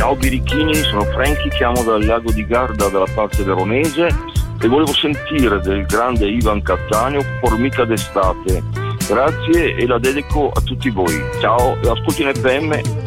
Ciao birichini, sono Franky, chiamo dal lago di Garda dalla parte veronese e volevo sentire del grande Ivan Cattaneo Formica d'estate. Grazie e la dedico a tutti voi. Ciao e ascolti in FM.